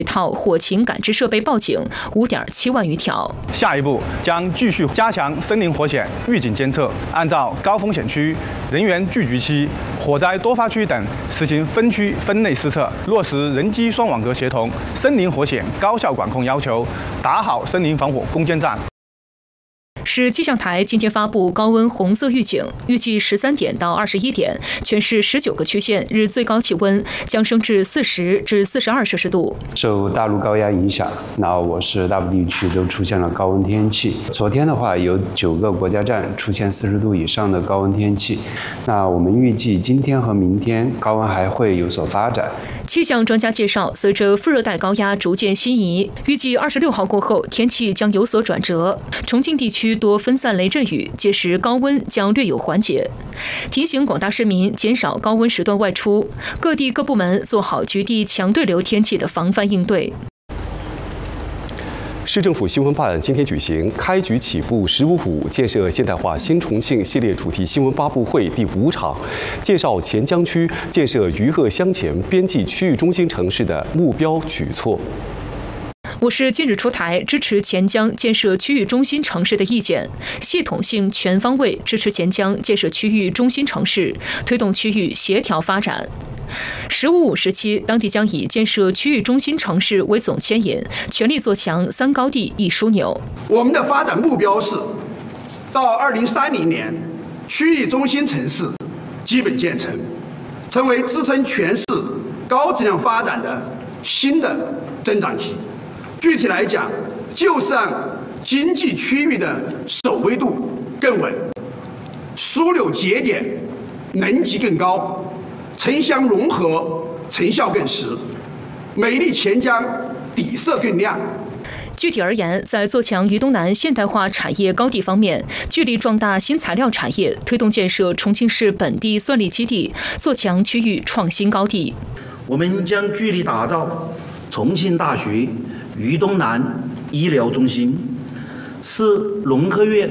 套火情感知设备报警5.7万余条。 下一步将继续加强森林火险预警监测，按照高风险区、人员聚集区、火灾多发区等实行分区分类施测，落实人机双网格协同、森林火险高效管控要求，打好森林防火攻坚战。 市气象台今天发布高温红色预警，预计13点到21点，全市19个区县日最高气温将升至40至42摄氏度。 受大陆高压影响，那我市大部地区都出现了高温天气。昨天的话，有9个国家站出现40度以上的高温天气。那我们预计今天和明天高温还会有所发展。 气象专家介绍，随着副热带高压逐渐西移，预计26号过后天气将有所转折，重庆地区多分散雷阵雨，届时高温将略有缓解。提醒广大市民减少高温时段外出，各地各部门做好局地强对流天气的防范应对。 市政府新闻办今天举行开局起步“15+5”建设现代化新重庆系列主题新闻发布会第5场，介绍黔江区建设渝鄂湘黔边际区域中心城市的目标举措。 我市近日出台支持黔江建设区域中心城市的意见，系统性、全方位支持黔江建设区域中心城市，推动区域协调发展。“15+5”时期，当地将以建设区域中心城市为总牵引，全力做强3高地1枢纽。 我们的发展目标是，到2030年，区域中心城市基本建成，成为支撑全市高质量发展的新的增长期。具体来讲，就是让经济区域的守卫度更稳，枢纽节点能级更高，城乡融合成效更实，美丽黔江底色更亮。 具体而言，在做强渝东南现代化产业高地方面，聚力壮大新材料产业，推动建设重庆市本地算力基地，做强区域创新高地。 我们将聚力打造重庆大学渝东南医疗中心，是农科院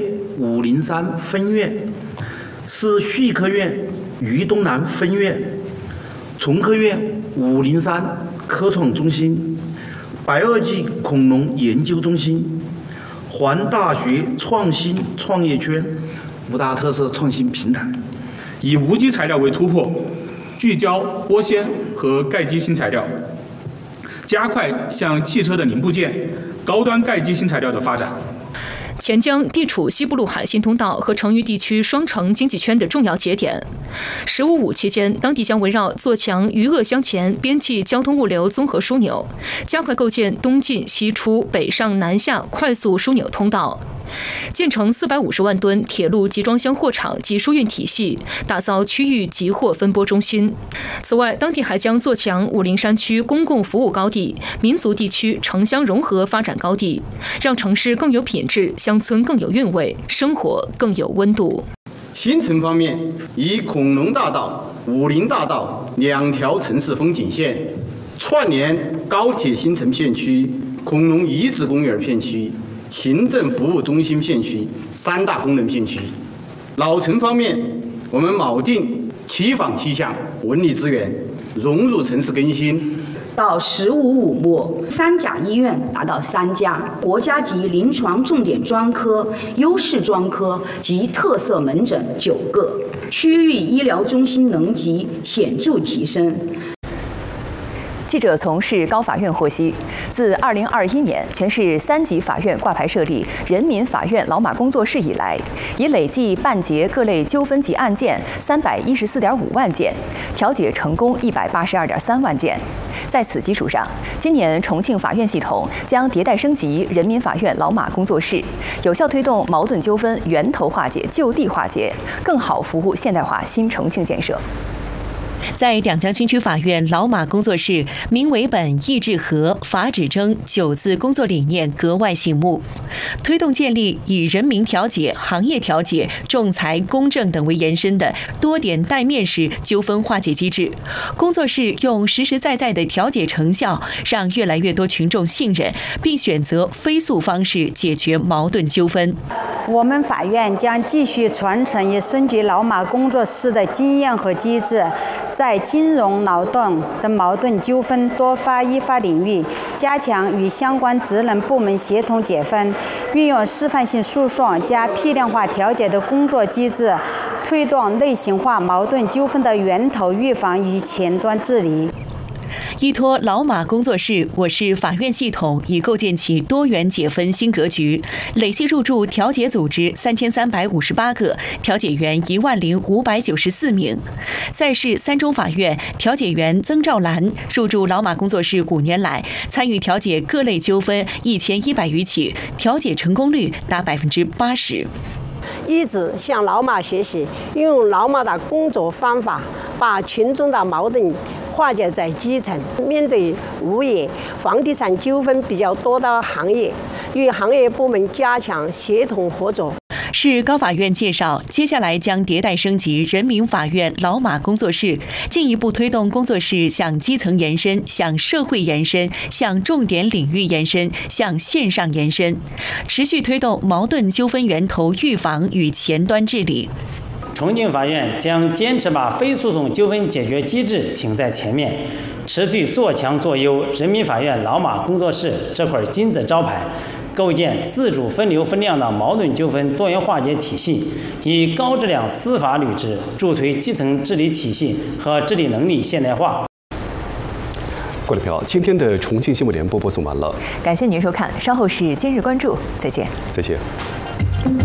503分院，是畜科院渝东南分院，虫科院503科创中心，白垩纪恐龙研究中心，环大学创新创业圈5大特色创新平台， 以无机材料为突破，聚焦玻纤和钙基新材料，加快向汽车的零部件、高端钙基新材料的发展。 黔江地处西部陆海新通道和成渝地区双城经济圈的重要节点。“15+5”期间，当地将围绕做强渝鄂湘黔边际交通物流综合枢纽，加快构建东进西出、北上南下快速枢纽通道，建成450万吨铁路集装箱货场及输运体系，打造区域集货分拨中心。此外，当地还将做强武陵山区公共服务高地、民族地区城乡融合发展高地，让城市更有品质，乡村更有韵味，生活更有温度。 新城方面，以恐龙大道、武陵大道2条城市风景线串联高铁新城片区、恐龙遗址公园片区、行政服务中心片区3大功能片区。老城方面，我们铆定7坊7巷文旅资源融入城市更新。 到“15+5”末，3甲医院达到3家，国家级临床重点专科、优势专科及特色门诊9个，区域医疗中心能级显著提升。 记者从市高法院获悉，自2021年全市3级法院挂牌设立人民法院老马工作室以来，已累计办结各类纠纷及案件314.5万件，调解成功182.3万件。在此基础上，今年重庆法院系统将迭代升级人民法院老马工作室，有效推动矛盾纠纷源头化解、就地化解，更好服务现代化新重庆建设。 在两江新区法院老马工作室，民为本、意志和、法指争9字工作理念格外醒目，推动建立以人民调解、行业调解、仲裁、公正等为延伸的多点带面式纠纷化解机制。工作室用实实在在的调解成效，让越来越多群众信任，并选择非诉方式解决矛盾纠纷。 我们法院将继续传承与升级老马工作室的经验和机制， 在金融、劳动等矛盾纠纷多发依法领域，加强与相关职能部门协同解分，运用示范性诉讼加批量化调解的工作机制，推动类型化矛盾纠纷的源头预防与前端治理。 依托老马工作室，我市法院系统已构建起多元解分新格局，累计入驻调解组织3358个，调解员10594名。在市3中法院调解员曾兆兰入驻老马工作室5年来，参与调解各类纠纷1100余起，调解成功率达80%。 一直向老马学习，运用老马的工作方法，把群众的矛盾化解在基层。面对物业、房地产纠纷比较多的行业，与行业部门加强协同合作。 市高法院介绍，接下来将迭代升级人民法院老马工作室，进一步推动工作室向基层延伸、向社会延伸、向重点领域延伸、向线上延伸，持续推动矛盾纠纷源头预防与前端治理。 重庆法院将坚持把非诉讼纠纷解决机制挺在前面，持续做强做优人民法院老马工作室这块金字招牌，构建自主分流分量的矛盾纠纷多元化解体系，以高质量司法履职助推基层治理体系和治理能力现代化。 观众朋友，今天的重庆新闻联播播送完了， 感谢您收看，稍后是今日关注，再见。 再见。